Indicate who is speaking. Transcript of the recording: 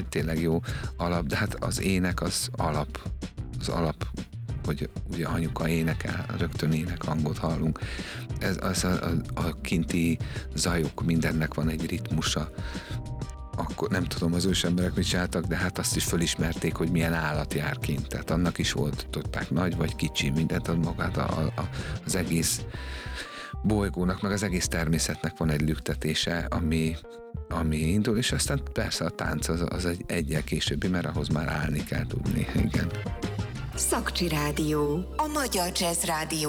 Speaker 1: tényleg jó alap, de hát az ének az alap, hogy ugye anyuka énekel, rögtön énekhangot hallunk. Ez a kinti zajok, mindennek van egy ritmusa. Akkor nem tudom, az ősemberek mit csináltak, de hát azt is fölismerték, hogy milyen állat jár kint. Tehát annak is voltották nagy vagy kicsi, mindent ad magát az egész bolygónak, meg az egész természetnek van egy lüktetése, ami indul, és aztán persze a tánc az egy egyel későbbi, mert ahhoz már állni kell tudni, igen.
Speaker 2: Szakcsi Rádió, a magyar jazz rádió